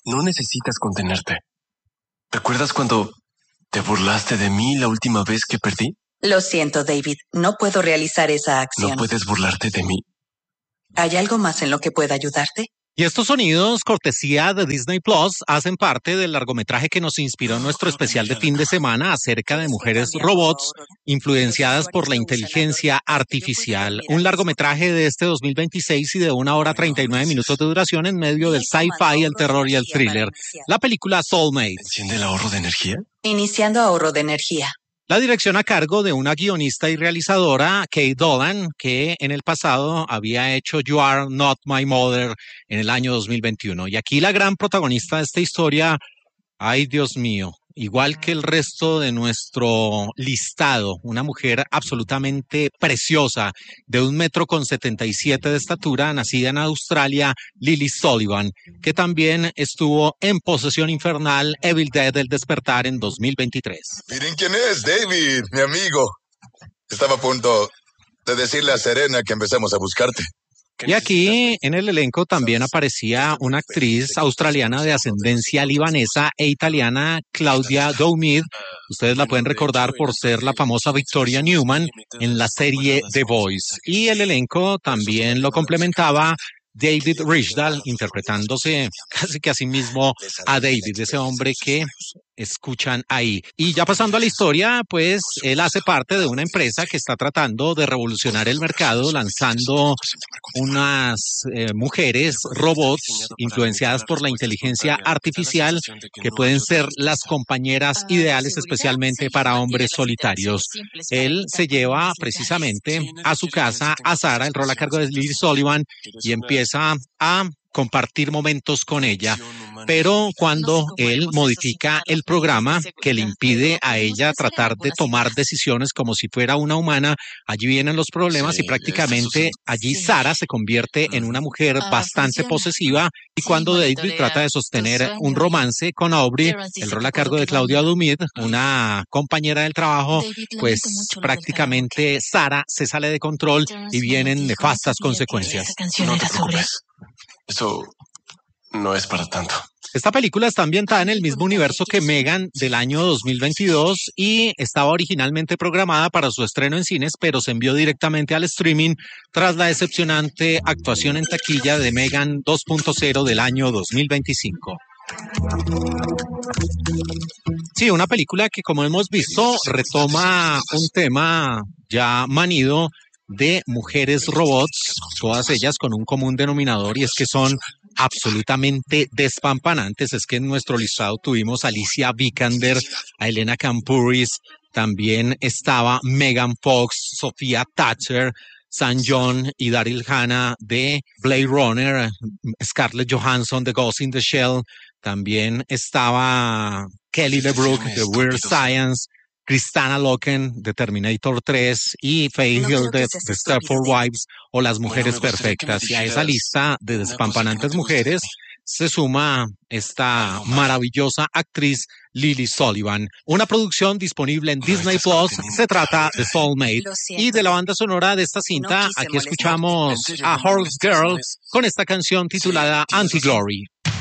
No necesitas contenerte. ¿Recuerdas cuando te burlaste de mí la última vez que perdí? Lo siento, David. No puedo realizar esa acción. No puedes burlarte de mí. ¿Hay algo más en lo que pueda ayudarte? Y estos sonidos, cortesía de Disney Plus, hacen parte del largometraje que nos inspiró nuestro especial de fin de semana acerca de mujeres robots influenciadas por la inteligencia artificial. Un largometraje de este 2026 y de 1 hora 39 minutos de duración en medio del sci-fi, el terror y el thriller. La película Soulmate. ¿Enciende el ahorro de energía? Iniciando ahorro de energía. La dirección a cargo de una guionista y realizadora, Kate Dolan, que en el pasado había hecho You Are Not My Mother en el año 2021. Y aquí la gran protagonista de esta historia, ay Dios mío, igual que el resto de nuestro listado, una mujer absolutamente preciosa, de 1,77 m de estatura, nacida en Australia, Lily Sullivan, que también estuvo en Posesión Infernal, Evil Dead, El Despertar en 2023. Miren quién es, David, mi amigo. Estaba a punto de decirle a Serena que empezamos a buscarte. Y aquí en el elenco también aparecía una actriz australiana de ascendencia libanesa e italiana, Claudia Doumid. Ustedes la pueden recordar por ser la famosa Victoria Newman en la serie The Voice. Y el elenco también lo complementaba David Richdal, interpretándose casi que a sí mismo a David, ese hombre que escuchan ahí. Y ya pasando a la historia, pues él hace parte de una empresa que está tratando de revolucionar el mercado, lanzando unas mujeres robots influenciadas por la inteligencia artificial que pueden ser las compañeras ideales, especialmente para hombres solitarios. Él se lleva precisamente a su casa a Sarah, el rol a cargo de Lily Sullivan, y empieza a compartir momentos con ella, pero cuando él modifica el programa que le impide a ella tratar de tomar decisiones como si fuera una humana, allí vienen los problemas y prácticamente allí Sarah se convierte en una mujer bastante posesiva, y cuando David trata de sostener un romance con Aubrey, el rol a cargo de Claudia Doumid, una compañera del trabajo, pues prácticamente Sarah se sale de control y vienen nefastas consecuencias. No te preocupes. Eso no es para tanto. Esta película está ambientada en el mismo universo que Megan del año 2022 y estaba originalmente programada para su estreno en cines, pero se envió directamente al streaming tras la decepcionante actuación en taquilla de Megan 2.0 del año 2025. Sí, una película que, como hemos visto, retoma un tema ya manido de mujeres robots, todas ellas con un común denominador, y es que son absolutamente despampanantes. Es que en nuestro listado tuvimos a Alicia Vikander, a Elena Campuris, también estaba Megan Fox, Sofía Thatcher, San John y Daryl Hannah de Blade Runner, Scarlett Johansson de Ghost in the Shell, también estaba Kelly LeBrook de Weird Science, Kristanna Loken de Terminator 3 y Faye Hill de Stepford Wives o Las Mujeres Perfectas. Y a esa lista de despampanantes mujeres se suma esta maravillosa actriz Lily Sullivan. Una producción disponible en Disney Plus. Se trata de Soulmate. Y de la banda sonora de esta cinta, aquí escuchamos a Horse Girl con esta canción titulada Anti-Glory.